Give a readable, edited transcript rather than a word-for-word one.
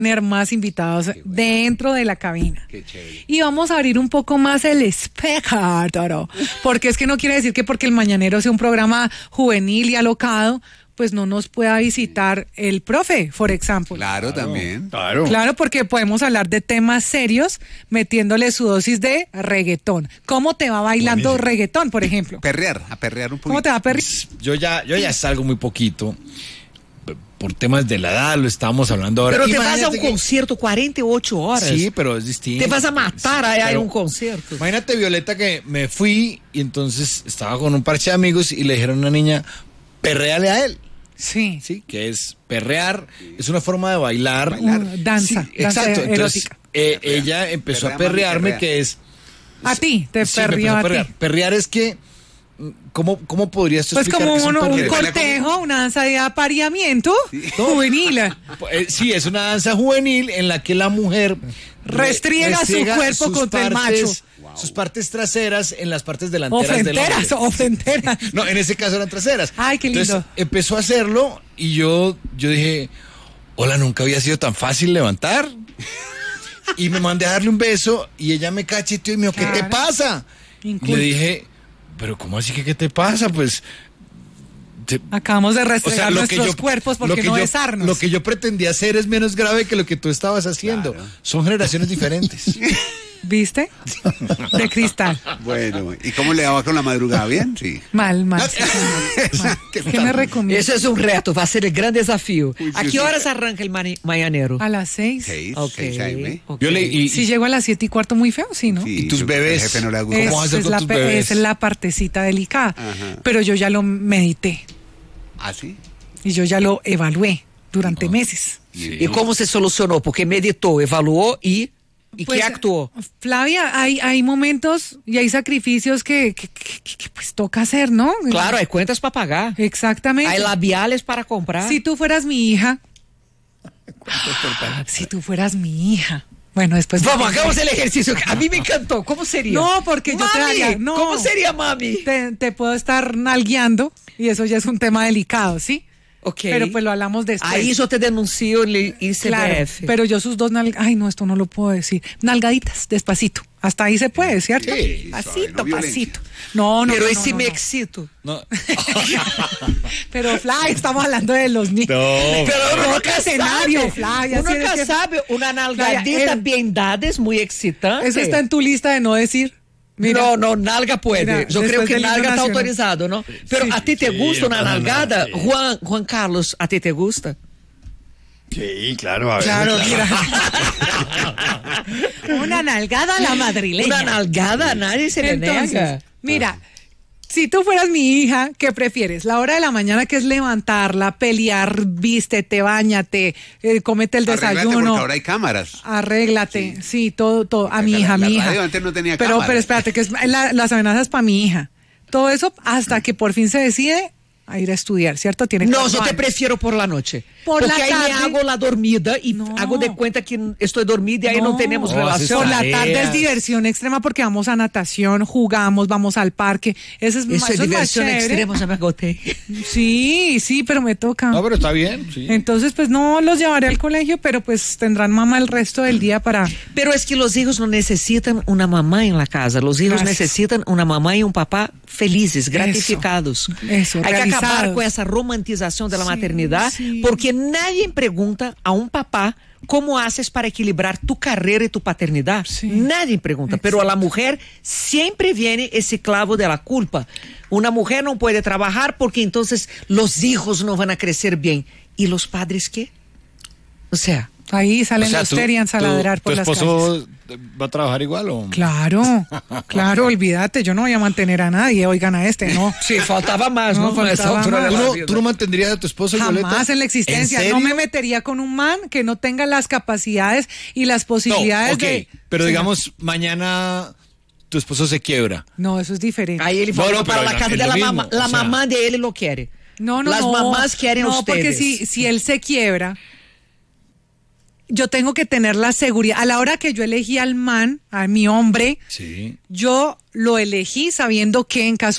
tener más invitados dentro de la cabina. Qué chévere. Y vamos a abrir un poco más el espectro, porque es que no quiere decir que porque el Mañanero sea un programa juvenil y alocado, pues no nos pueda visitar el profe, por ejemplo. Claro, también. Claro, porque podemos hablar de temas serios metiéndole su dosis de reggaetón. ¿Cómo te va bailando reggaetón, por ejemplo? A perrear un poquito. ¿Cómo te va a perrear? Yo ya salgo muy poquito. Por temas de la edad, lo estábamos hablando ahora. Pero te vas a Imagínate un concierto 48 horas. Sí, pero es distinto. Te vas a matar allá en Pero un concierto. Imagínate, Violeta, que me fui y entonces estaba con un parche de amigos y le dijeron a una niña, perréale a él. Sí. Sí, que es perrear, es una forma de bailar. Danza, Sí, danza exacto. Entonces, erótica. ella empezó Perrea, a perrearme, mami, perrea. que es... A ti, te Sí, me perrió empezó a perrear. ti. Perrear es que... ¿Cómo podrías tú Pues explicar como qué es un perreo? cortejo, una danza de apareamiento juvenil. Sí, es una danza juvenil en la que la mujer Restriega su cuerpo sus contra el macho. Sus partes traseras en las partes delanteras del hombre. Ofrenteras. No, en ese caso eran traseras. Ay, qué lindo. Entonces empezó a hacerlo y yo dije, hola, nunca había sido tan fácil levantar. Y me mandé a darle un beso y ella me cacheteó y me dijo, ¿qué te Claro. pasa? Y le dije, pero ¿cómo así que qué te pasa? Pues... Acabamos de restregar lo que nuestros cuerpos porque no besarnos. Lo que yo pretendía hacer es menos grave que lo que tú estabas haciendo. Claro. Son generaciones diferentes. ¿Viste? De cristal. Bueno, ¿y cómo le va con la madrugada? ¿Bien? Sí. Mal. Sí, mal. ¿Qué me recomiendas? Eso es un reto, va a ser el gran desafío. Uy, ¿A sí, qué sí. horas arranca el mañanero? A las 6. 6 Ok, AM. ok. Yo le- Si llego a las 7:15 muy feo, sí, ¿no? Sí, ¿Y tus el bebés? jefe no le gusta. ¿Cómo vas a hacer Esa con es tus bebés? esa es la partecita delicada. Ajá. Pero yo ya lo medité ¿Ah, sí? y yo ya lo evalué durante meses. ¿Y cómo se solucionó? Porque meditó, evaluó y Pues, ¿qué actuó? Flavia, hay momentos y hay sacrificios que pues toca hacer, ¿no? Claro, hay cuentas para pagar. Exactamente. Hay labiales para comprar. Si tú fueras mi hija. Si tú fueras mi hija. Bueno, después. Vamos, hagamos el ejercicio. A mí me encantó. ¿Cómo sería? No, porque yo te Mami, daría. No. ¿cómo sería, mami? Te puedo estar nalgueando y eso ya es un tema delicado, ¿sí? Ok. Pero pues lo hablamos después. Ahí yo te denuncio en el ICBF. Claro, pero yo sus dos nalgadas. Ay, no, esto no lo puedo decir. Nalgaditas, despacito. Hasta ahí se puede, ¿cierto? Sí, pasito, suave, no violencia. pasito. No, Pero no, ese no, me no. excito. No. Pero Flavia, estamos hablando de los niños. Pero uno otro nunca escenario, sabe. Flavia. Uno si eres nunca que- sabe. Una nalgadita Flavia, bien dada es muy excitante. Eso está en tu lista de no decir. Mira, no, nalga puede. Mira, Yo creo después que del himno nalga está nacional. autorizado, ¿no? Pero a ti te gusta una nalgada. Juan Carlos, ¿a ti te gusta? Sí, claro, a ver. Claro, mira. Una nalgada a la madrileña. Una nalgada a nadie se le Entonces, nega. mira, si tú fueras mi hija, ¿qué prefieres? La hora de la mañana, que es levantarla, pelear, vístete, báñate, cómete el Arréglate, desayuno. porque ahora hay cámaras. Arréglate, sí, todo. A mi La- hija, la mi hija. radio antes no tenía pero cámara. espérate, que es las amenazas para mi hija. Todo eso hasta que por fin se decide a ir a estudiar, ¿cierto? Tiene No, 4 yo te años. prefiero por la noche. Por porque la ahí tarde. me hago la dormida y No. hago de cuenta que estoy dormida y ahí no tenemos No, relación. Por la Tareas. tarde es diversión extrema porque vamos a natación, jugamos, vamos al parque. Eso es Eso es más diversión chévere. extrema, ya me agoté. Sí, pero me toca. No, pero está bien, sí. Entonces, pues no los llevaré al colegio, pero pues tendrán mamá el resto del día para... Pero es que los hijos no necesitan una mamá en la casa, los hijos Gracias. necesitan una mamá y un papá felices, gratificados. Eso, Hay que acabar realizados. con esa romantización de la Sí, maternidad, sí. porque nadie pregunta a un papá cómo haces para equilibrar tu carrera y tu paternidad. Sí. Nadie pregunta, pero a la mujer siempre viene ese clavo de la culpa. Una mujer no puede trabajar porque entonces los hijos no van a crecer bien. ¿Y los padres qué? O sea, Ahí salen los tú- Terians a tú- ladrar por ¿Tu las calles. esposo va a trabajar igual o...? Claro, olvídate, yo no voy a mantener a nadie, oigan a este, no. sí, faltaba más, No, ¿no? Con esa faltaba altura más. de la ¿Tú vida. no mantendrías a tu esposo, Violeta? Jamás en la existencia. ¿En No serio? me metería con un man que no tenga las capacidades y las posibilidades No, ok, de... pero Sí, digamos, mañana tu esposo se quiebra. No, eso es diferente. Ahí él No, fue no, para pero la casa es de lo la mismo, mamá. La o sea. mamá de él lo quiere. No, Las mamás quieren no, ustedes. porque si él se quiebra, yo tengo que tener la seguridad. A la hora que yo elegí al man, a mi hombre, Sí. yo lo elegí sabiendo que en caso